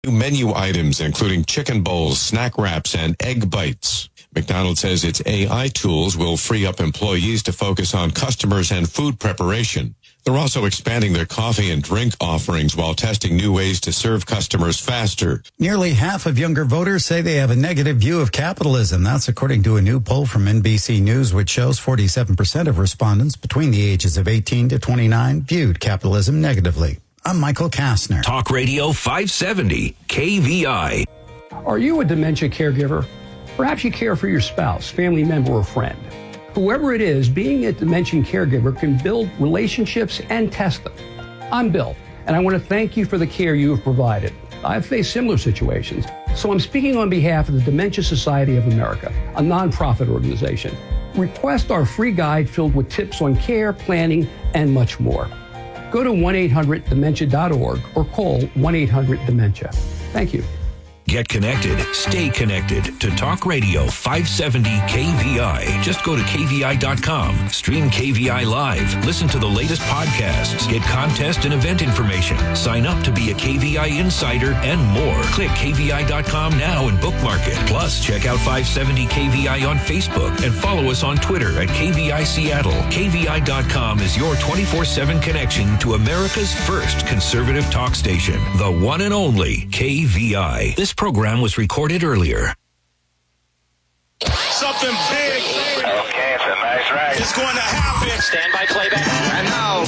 new menu items, including chicken bowls, snack wraps, and egg bites. McDonald's says its AI tools will free up employees to focus on customers and food preparation. They're also expanding their coffee and drink offerings while testing new ways to serve customers faster. Nearly half of younger voters say they have a negative view of capitalism. That's according to a new poll from NBC News, which shows 47% of respondents between the ages of 18 to 29 viewed capitalism negatively. I'm Michael Kastner. Talk Radio 570, KVI. Are you a dementia caregiver? Perhaps you care for your spouse, family member, or friend. Whoever it is, being a dementia caregiver can build relationships and test them. I'm Bill, and I want to thank you for the care you have provided. I've faced similar situations, so I'm speaking on behalf of the Dementia Society of America, a nonprofit organization. Request our free guide filled with tips on care, planning, and much more. Go to 1-800-DEMENTIA.org or call 1-800-DEMENTIA. Thank you. Get connected. Stay connected to Talk Radio 570 KVI. Just go to KVI.com. Stream KVI live. Listen to the latest podcasts. Get contest and event information. Sign up to be a KVI insider and more. Click KVI.com now and bookmark it. Plus, check out 570 KVI on Facebook and follow us on Twitter at KVI Seattle. KVI.com is your 24/7 connection to America's first conservative talk station. The one and only KVI. This program was recorded earlier. Something big. Okay, it's a nice ride. It's going to happen. Stand by playback. And now,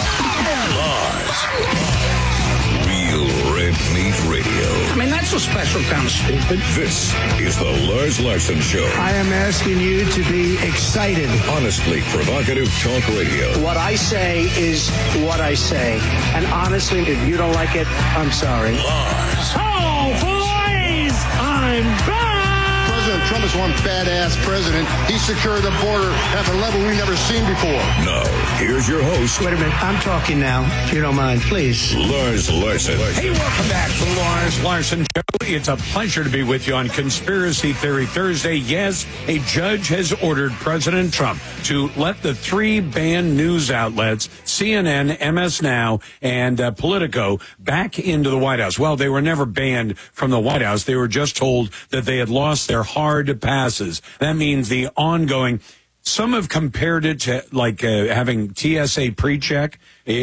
Live. Real Red Meat Radio. I mean, that's a special kind of stupid. This is the Lars Larson Show. I am asking you to be excited. Honestly provocative talk radio. What I say is what I say. And honestly, if you don't like it, I'm sorry. Lars. Oh, boys! I'm back! President Trump is one badass president. He secured the border at a level we've never seen before. Now, here's your host. Wait a minute. I'm talking now, if you don't mind, please. Lars Larson. Hey, welcome back to the Lars Larson Show. It's a pleasure to be with you on Conspiracy Theory Thursday. Yes, a judge has ordered President Trump to let the three banned news outlets, CNN, MS Now, and Politico, back into the White House. Well, they were never banned from the White House. They were just told that they had lost their hard passes. That means the ongoing... Some have compared it to like having TSA pre-check.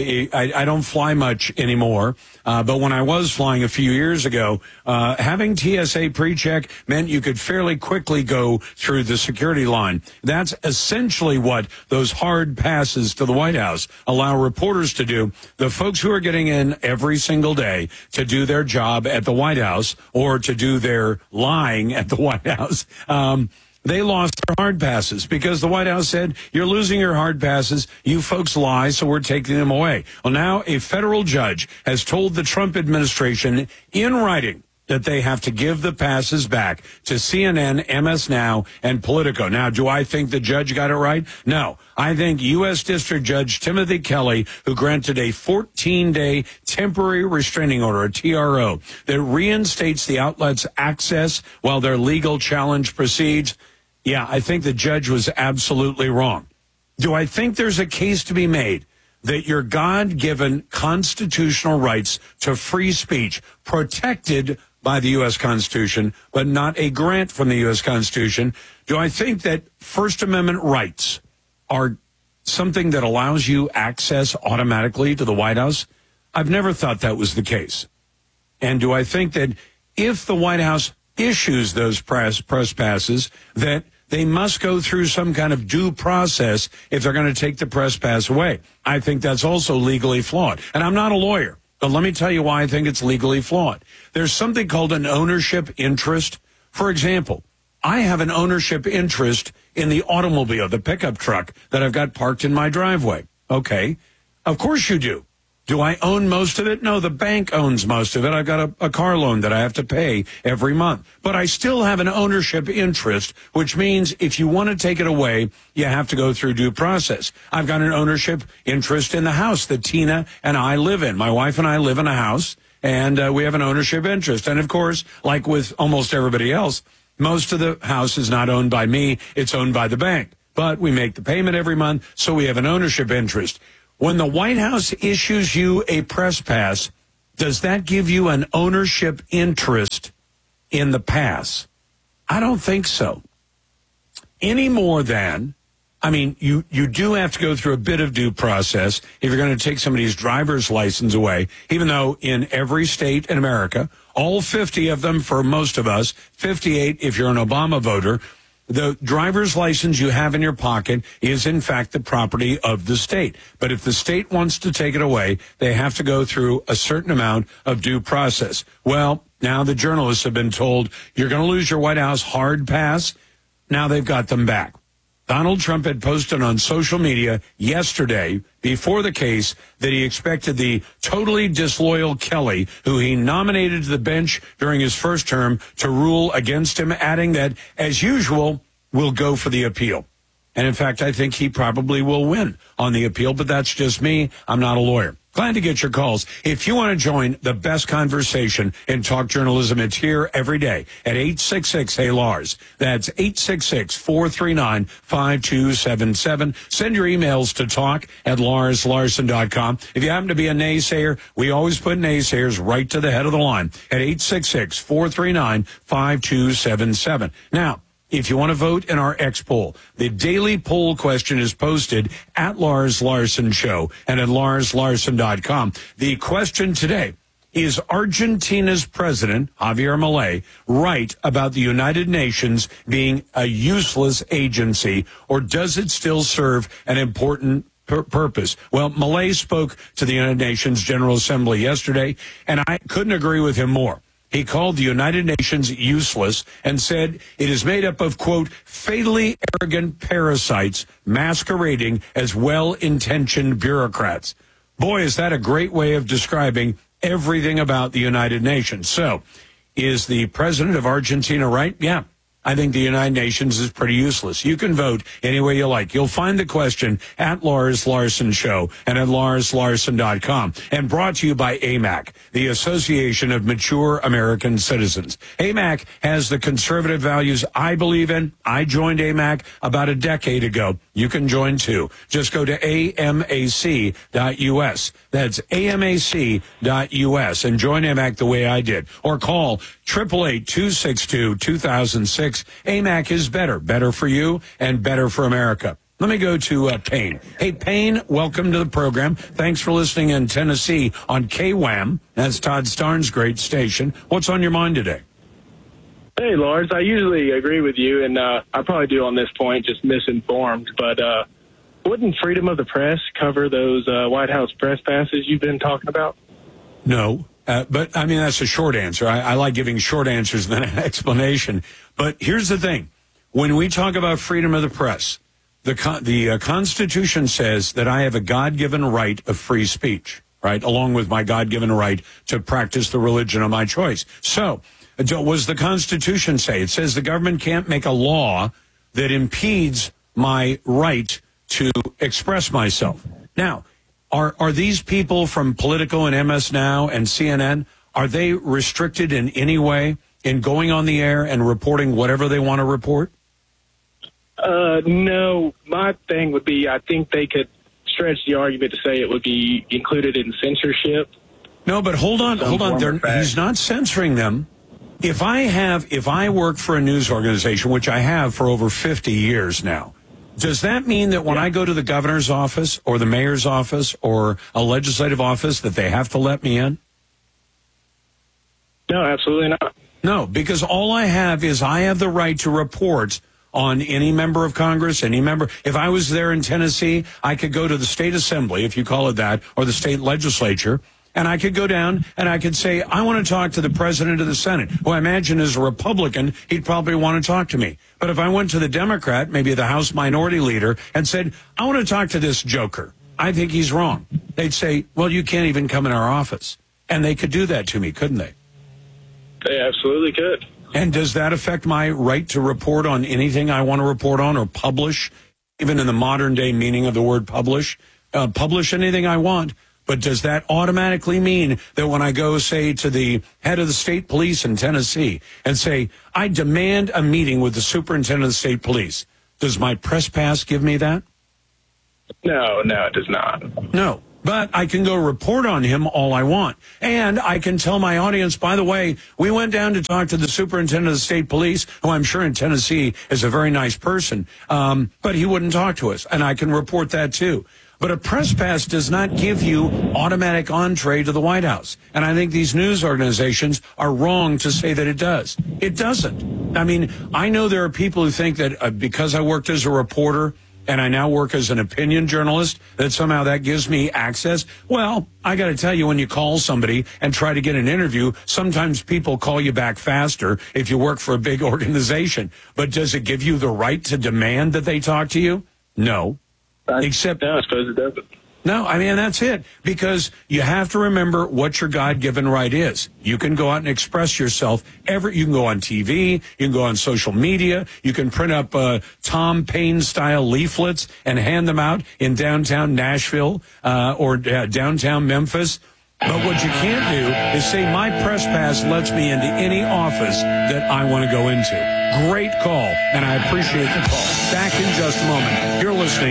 I don't fly much anymore, but when I was flying a few years ago, having TSA pre-check meant you could fairly quickly go through the security line. That's essentially what those hard passes to the White House allow reporters to do. The folks who are getting in every single day to do their job at the White House or to do their lying at the White House, they lost their hard passes because the White House said, you're losing your hard passes. You folks lie, so we're taking them away. Well, now a federal judge has told the Trump administration in writing that they have to give the passes back to CNN, MS Now, and Politico. Now, do I think the judge got it right? No. I think U.S. District Judge Timothy Kelly, who granted a 14-day temporary restraining order, a TRO, that reinstates the outlet's access while their legal challenge proceeds, yeah, I think the judge was absolutely wrong. Do I think there's a case to be made that your God-given constitutional rights to free speech protected by the U.S. Constitution, but not a grant from the U.S. Constitution? Do I think that First Amendment rights are something that allows you access automatically to the White House? I've never thought that was the case. And do I think that if the White House issues those press passes, that they must go through some kind of due process if they're going to take the press pass away? I think that's also legally flawed. And I'm not a lawyer, but let me tell you why I think it's legally flawed. There's something called an ownership interest. For example, I have an ownership interest in the automobile, the pickup truck that I've got parked in my driveway. Okay, of course you do. Do I own most of it? No, the bank owns most of it. I've got a car loan that I have to pay every month. But I still have an ownership interest, which means if you want to take it away, you have to go through due process. I've got an ownership interest in the house that Tina and I live in. My wife and I live in a house, and we have an ownership interest. And, of course, like with almost everybody else, most of the house is not owned by me. It's owned by the bank. But we make the payment every month, so we have an ownership interest. When the White House issues you a press pass, does that give you an ownership interest in the pass? I don't think so. Any more than, I mean, you do have to go through a bit of due process if you're going to take somebody's driver's license away, even though in every state in America, all 50 of them for most of us, 58 if you're an Obama voter, the driver's license you have in your pocket is, in fact, the property of the state. But if the state wants to take it away, they have to go through a certain amount of due process. Well, now the journalists have been told, you're going to lose your White House hard pass. Now they've got them back. Donald Trump had posted on social media yesterday, before the case, that he expected the totally disloyal Kelly, who he nominated to the bench during his first term, to rule against him, adding that, as usual, we'll go for the appeal. And in fact, I think he probably will win on the appeal, but that's just me. I'm not a lawyer. Glad to get your calls. If you want to join the best conversation in talk journalism, it's here every day at 866-HEY-LARS. That's 866-439-5277. Send your emails to talk@LarsLarson.com. If you happen to be a naysayer, we always put naysayers right to the head of the line at 866-439-5277. Now, if you want to vote in our X poll, the daily poll question is posted at Lars Larson Show and at LarsLarson.com. The question today, is Argentina's president, Javier Milei, right about the United Nations being a useless agency, or does it still serve an important purpose? Well, Milei spoke to the United Nations General Assembly yesterday, and I couldn't agree with him more. He called the United Nations useless and said it is made up of, quote, fatally arrogant parasites masquerading as well-intentioned bureaucrats. Boy, is that a great way of describing everything about the United Nations. So, is the president of Argentina right? Yeah. I think the United Nations is pretty useless. You can vote any way you like. You'll find the question at Lars Larson Show and at LarsLarson.com. And brought to you by AMAC, the Association of Mature American Citizens. AMAC has the conservative values I believe in. I joined AMAC about a decade ago. You can join too. Just go to amac.us. That's amac.us and join AMAC the way I did. Or call 888-262-2006. AMAC is better for you and better for America. Let me go to Payne. Hey, Payne, welcome to the program. Thanks for listening in Tennessee on KWAM. That's Todd Starnes' great station. What's on your mind today? Hey, Lars, I usually agree with you, and I probably do on this point, just misinformed. But wouldn't freedom of the press cover those White House press passes you've been talking about? No. But, I mean, that's a short answer. I like giving short answers than an explanation. But here's the thing. When we talk about freedom of the press, the Constitution says that I have a God-given right of free speech, right, along with my God-given right to practice the religion of my choice. So, what does the Constitution say? It says the government can't make a law that impedes my right to express myself. Now, Are these people from Politico and MS Now and CNN, are they restricted in any way in going on the air and reporting whatever they want to report? No. My thing would be, I think they could stretch the argument to say it would be included in censorship. No, but hold on. He's not censoring them. If I work for a news organization, which I have for over 50 years now, does that mean that when I go to the governor's office or the mayor's office or a legislative office that they have to let me in? No, absolutely not. No, because all I have is I have the right to report on any member of Congress, any member. If I was there in Tennessee, I could go to the state assembly, if you call it that, or the state legislature, and I could go down and I could say, I want to talk to the president of the Senate, who I imagine is a Republican. He'd probably want to talk to me. But if I went to the Democrat, maybe the House Minority Leader, and said, I want to talk to this joker, I think he's wrong, they'd say, well, you can't even come in our office. And they could do that to me, couldn't they? They absolutely could. And does that affect my right to report on anything I want to report on or publish, even in the modern day meaning of the word publish? Publish anything I want. But does that automatically mean that when I go, say, to the head of the state police in Tennessee and say, I demand a meeting with the superintendent of the state police, does my press pass give me that? No, it does not. No. But I can go report on him all I want. And I can tell my audience, by the way, we went down to talk to the superintendent of the state police, who I'm sure in Tennessee is a very nice person, but he wouldn't talk to us. And I can report that too. But a press pass does not give you automatic entree to the White House. And I think these news organizations are wrong to say that it does. It doesn't. I mean, I know there are people who think that because I worked as a reporter and I now work as an opinion journalist, that somehow that gives me access. Well, I got to tell you, when you call somebody and try to get an interview, sometimes people call you back faster if you work for a big organization. But does it give you the right to demand that they talk to you? No. Except, no, I suppose it doesn't. No, I mean, that's it. Because you have to remember what your God-given right is. You can go out and express yourself. You can go on TV. You can go on social media. You can print up Tom Paine-style leaflets and hand them out in downtown Nashville or downtown Memphis. But what you can't do is say, my press pass lets me into any office that I want to go into. Great call, and I appreciate the call. Back in just a moment. You're listening